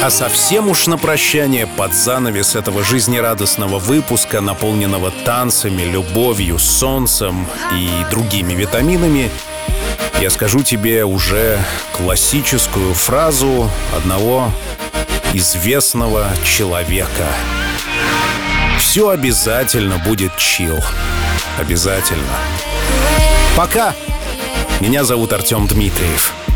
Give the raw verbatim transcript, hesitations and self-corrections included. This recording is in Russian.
А совсем уж на прощание, под занавес этого жизнерадостного выпуска, наполненного танцами, любовью, солнцем и другими витаминами, я скажу тебе уже классическую фразу одного известного человека. Все обязательно будет чил. Обязательно. Пока. Меня зовут Артем Дмитриев.